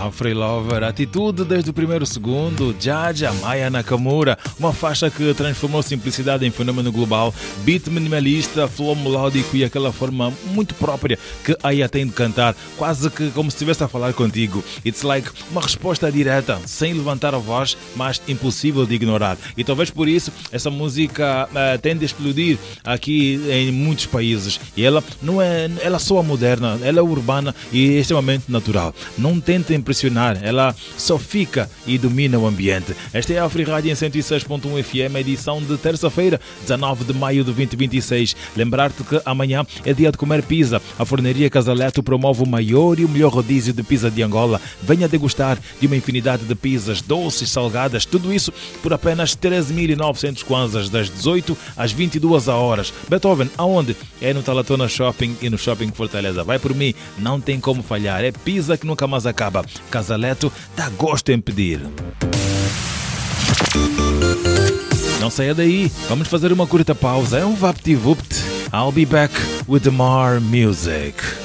Afri Lover, atitude desde o primeiro segundo, Jaja Maya Nakamura, uma faixa que transformou simplicidade em fenômeno global, beat minimalista, flow melódico e aquela forma muito própria que Aya tem de cantar, quase que como se estivesse a falar contigo. It's like uma resposta direta, sem levantar a voz, mas impossível de ignorar. E talvez por isso essa música tende a explodir aqui em muitos países. E ela não é, ela soa moderna, ela é urbana e é extremamente natural. Não tenta impressionar, ela só fica e domina o ambiente. Esta é a Afri Rádio em 106.1 FM, edição de terça-feira, 19 de maio de 2026. Lembrar-te que amanhã é dia de comer pizza. A forneria Casaleto promove o maior e o melhor rodízio de pizza de Angola. Venha degustar de uma infinidade de pizzas, doces, salgadas, tudo isso por apenas 13.900 kwanzas, das 18 às 22 horas. Beethoven, aonde? É no Talatona Shopping e no Shopping Fortaleza. Vai por mim, não tem como falhar. É pizza que nunca mais acaba. Casaleto dá gosto em pedir. Não saia daí, vamos fazer uma curta pausa. É um VaptVupt. I'll be back with the more music.